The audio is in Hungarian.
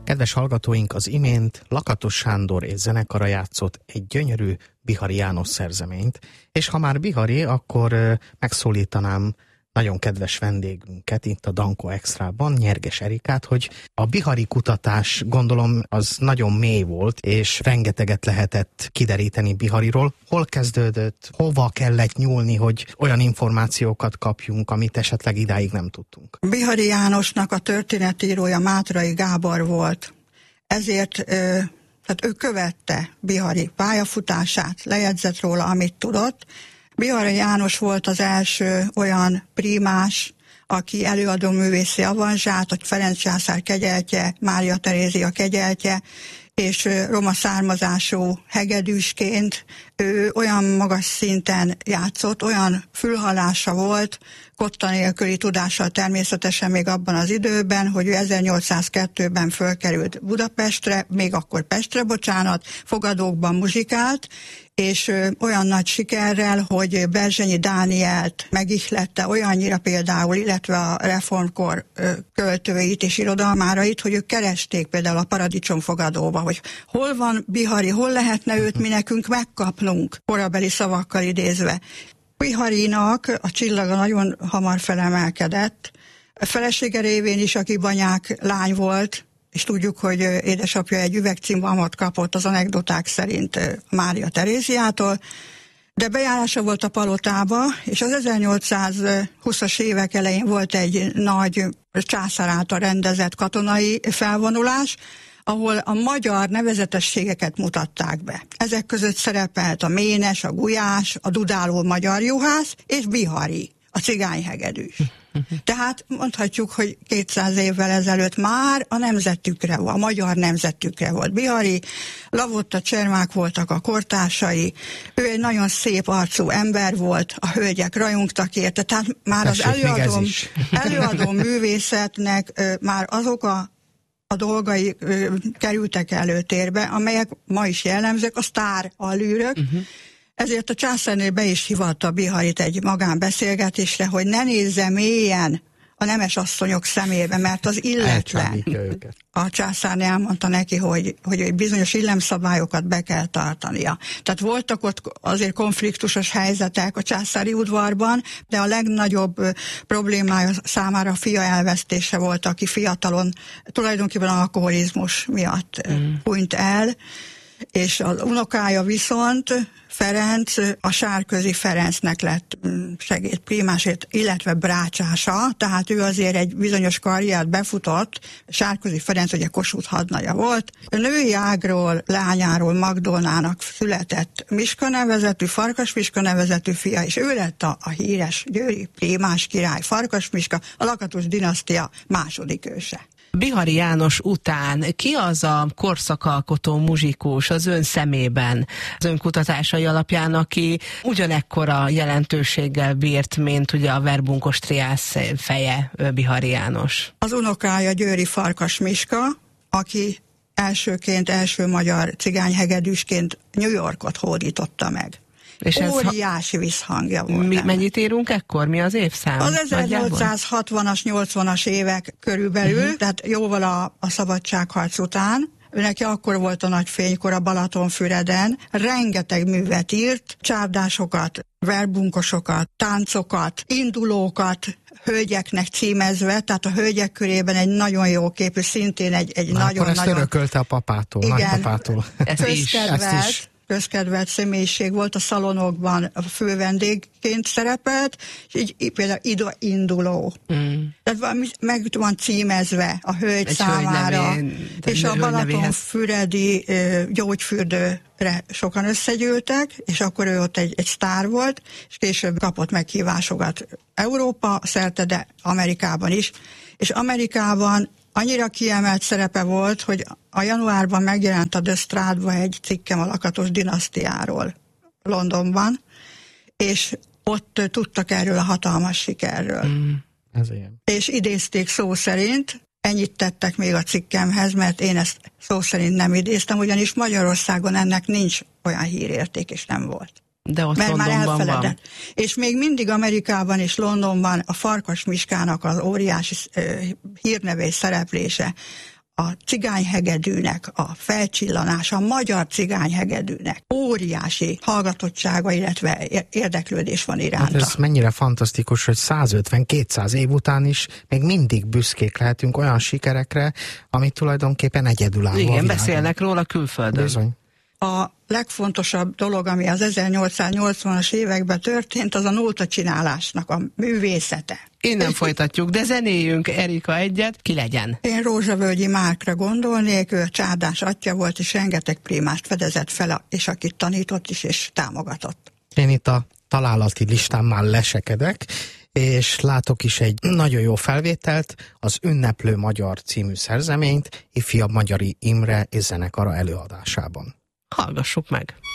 Kedves hallgatóink, az imént Lakatos Sándor és zenekara játszott egy gyönyörű Bihari János szerzeményt, és ha már Bihari, akkor megszólítanám nagyon kedves vendégünket itt a Danko Extrában, Nyerges Erikát, hogy a bihari kutatás, gondolom, az nagyon mély volt, és rengeteget lehetett kideríteni Bihariról. Hol kezdődött, hova kellett nyúlni, hogy olyan információkat kapjunk, amit esetleg idáig nem tudtunk? Bihari Jánosnak a történetírója Mátrai Gábor volt, ezért tehát ő követte Bihari pályafutását, lejegyzett róla, amit tudott. Bihari János volt az első olyan prímás, aki előadó művészi avanzsát, hogy Ferenc császár kegyeltje, Mária Terézia kegyeltje, és roma származású hegedűsként ő olyan magas szinten játszott, olyan fülhallása volt, kotta nélküli tudással természetesen még abban az időben, hogy ő 1802-ben fölkerült Budapestre, még akkor Pestre, fogadókban muzsikált, és olyan nagy sikerrel, hogy Berzsenyi Dánielt megihlette olyannyira például, illetve a reformkor költőit és irodalmárait, hogy ők keresték például a Paradicsom fogadóba, hogy hol van Bihari, hol lehetne őt mi nekünk megkapnunk, korabeli szavakkal idézve. Biharinak a csillaga nagyon hamar felemelkedett. A felesége révén is, aki banyák lány volt, és tudjuk, hogy édesapja egy üvegcímbalmot kapott az anekdoták szerint Mária Teréziától, de bejárása volt a palotába, és az 1820-as évek elején volt egy nagy császár által rendezett katonai felvonulás, ahol a magyar nevezetességeket mutatták be. Ezek között szerepelt a Ménes, a Gulyás, a dudáló magyar juhász és Bihari, a cigányhegedűs. Tehát mondhatjuk, hogy 200 évvel ezelőtt már a nemzetükre, a magyar nemzetükre volt Bihari, Lavotta Csermák voltak a kortársai, ő egy nagyon szép arcú ember volt, a hölgyek rajongtak érte, tehát már az előadó művészetnek már azok a dolgai kerültek előtérbe, amelyek ma is jellemzők, a sztár allűrök. Ezért a császárné be is hívatta Biharit egy magánbeszélgetésre, hogy ne nézze mélyen a nemes asszonyok szemébe, mert az illetlen. A császárné elmondta neki, hogy bizonyos illemszabályokat be kell tartania. Tehát voltak ott azért konfliktusos helyzetek a császári udvarban, de a legnagyobb problémája számára a fia elvesztése volt, aki fiatalon tulajdonképpen alkoholizmus miatt hunyt el, és az unokája viszont Ferenc, a Sárközi Ferencnek lett segédprímásért, illetve brácsása, tehát ő azért egy bizonyos karriert befutott. Sárközi Ferenc ugye Kossuth hadnagya volt. A női ágról, lányáról Magdolnának született Miska nevezetű, Farkas Miska nevezetű fia, és ő lett a híres győri prímás király, Farkas Miska, a Lakatos dinasztia második őse. Bihari János után ki az a korszakalkotó muzsikus az ön szemében, az ön kutatásai alapján, aki ugyanekkora jelentőséggel bírt, mint ugye a Verbunkos triász feje, Bihari János? Az unokája Győri Farkas Miska, aki első magyar cigányhegedűsként New Yorkot hódította meg. És óriási visszhangja volt. Mennyit írunk ekkor? Mi az évszám? Az 1860-as, 80-as évek körülbelül, tehát jóval a szabadságharc után. Neki akkor volt a nagy fénykor a Balatonfüreden. Rengeteg művet írt, csárdásokat, verbunkosokat, táncokat, indulókat, hölgyeknek címezve, tehát a hölgyek körében egy nagyon jó képű, szintén egy nagyon-nagyon... Akkor ezt örökölte a papától, nagypapától. Ezt is. Közkedvelt személyiség volt, a szalonokban a fő vendégként szerepelt, és így például induló. Tehát meg van címezve a hölgy egy számára, és a Balatonfüredi gyógyfürdőre sokan összegyűltek, és akkor ő ott egy sztár volt, és később kapott meghívásokat Európa szerte, de Amerikában is. És Amerikában annyira kiemelt szerepe volt, hogy a januárban megjelent a The Strádba egy cikkem a Lakatos dinasztiáról Londonban, és ott tudtak erről a hatalmas sikerről. Ez ilyen. És idézték szó szerint, ennyit tettek még a cikkemhez, mert én ezt szó szerint nem idéztem, ugyanis Magyarországon ennek nincs olyan hírérték, és nem volt. De ott mert Londonban már elfeledett. Van. És még mindig Amerikában és Londonban a Farkas Miskának az óriási hírneve és szereplése a cigányhegedűnek a felcsillanása, a magyar cigányhegedűnek óriási hallgatottsága, illetve érdeklődés van iránta. Hát ez mennyire fantasztikus, hogy 150-200 év után is még mindig büszkék lehetünk olyan sikerekre, amit tulajdonképpen egyedülálló. Igen, beszélnek róla külföldön. Bizony. A legfontosabb dolog, ami az 1880-as években történt, az a nótacsinálásnak a művészete. Innen folytatjuk, de zenéljünk, Erika, egyet, ki legyen? Én Rózsavölgyi Márkra gondolnék, ő a csárdás atya volt, és rengeteg primást fedezett fel, és akit tanított is, és támogatott. Én itt a találati listán már lesekedek, és látok is egy nagyon jó felvételt, az Ünneplő Magyar című szerzeményt ifjabb Magyari Imre és zenekara előadásában. Hallgassuk meg!